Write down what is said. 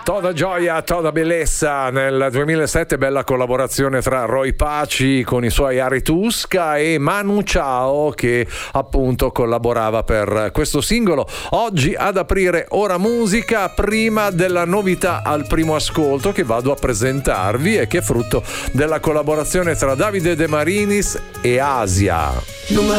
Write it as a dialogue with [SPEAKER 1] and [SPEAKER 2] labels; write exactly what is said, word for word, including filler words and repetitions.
[SPEAKER 1] Toda gioia, toda bellezza. Nel duemilasette bella collaborazione tra Roy Paci con i suoi Aretusca e Manu Chao, che appunto collaborava per questo singolo. Oggi ad aprire Ora Musica, prima della novità al primo ascolto che vado a presentarvi e che è frutto della collaborazione tra Davide De Marinis e Asia.
[SPEAKER 2] Non me